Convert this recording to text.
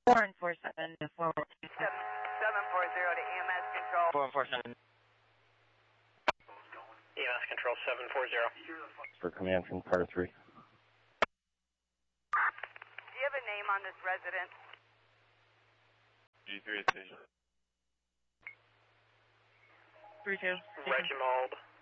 447 to 417. 740 to EMS control. 447. EMS control 740. For command from Carter 3. Do you have a name on this resident? G3 station. 32. Reginald